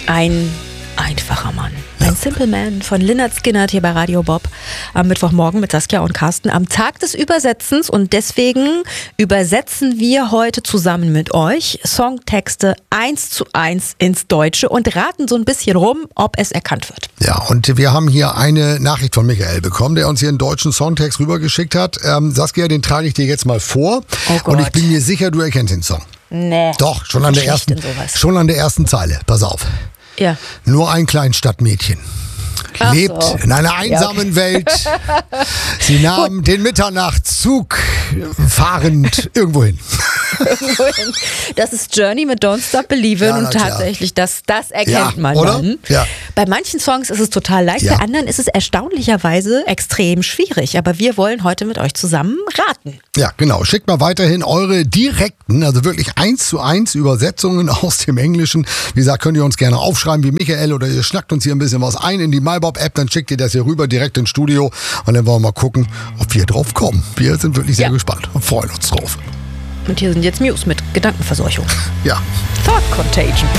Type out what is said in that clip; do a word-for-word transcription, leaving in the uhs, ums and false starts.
Ein einfacher Mann. Ein Simple Man von Lynyrd Skynyrd hier bei Radio Bob am Mittwochmorgen mit Saskia und Carsten am Tag des Übersetzens, und deswegen übersetzen wir heute zusammen mit euch Songtexte eins zu eins ins Deutsche und raten so ein bisschen rum, ob es erkannt wird. Ja, und wir haben hier eine Nachricht von Michael bekommen, der uns hier einen deutschen Songtext rübergeschickt hat. Ähm, Saskia, den trage ich dir jetzt mal vor. Oh Gott. Und ich bin mir sicher, du erkennst den Song. Nee. Doch, schon an der Schlecht ersten, in sowas. schon an der ersten Zeile. Pass auf. Ja. Nur ein Kleinstadtmädchen Ach lebt so. in einer einsamen Welt. Sie nahm den Mitternachtzug fahrend irgendwo hin. Das ist Journey mit Don't Stop Believin', Ja, na und klar. tatsächlich, das, das erkennt Ja, man oder? dann. Ja. Bei manchen Songs ist es total leicht, Ja. bei anderen ist es erstaunlicherweise extrem schwierig. Aber wir wollen heute mit euch zusammen raten. Ja, genau. Schickt mal weiterhin eure direkten, also wirklich eins zu eins Übersetzungen aus dem Englischen. Wie gesagt, könnt ihr uns gerne aufschreiben wie Michael, oder ihr schnackt uns hier ein bisschen was ein in die MyBob-App, dann schickt ihr das hier rüber direkt ins Studio und dann wollen wir mal gucken, ob wir drauf kommen. Wir sind wirklich sehr Ja. gespannt und freuen uns drauf. Und hier sind jetzt Muse mit Gedankenverseuchung. Ja. Thought Contagion.